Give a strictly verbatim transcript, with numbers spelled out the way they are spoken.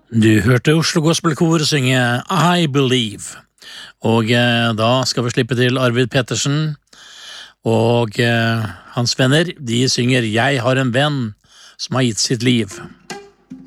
Du hørte Oslo Gospel Kor synge I Believe, og eh, da skal vi slippe til Arvid Pettersen, og eh, hans venner, de synger Jeg har en venn som har gitt sitt liv.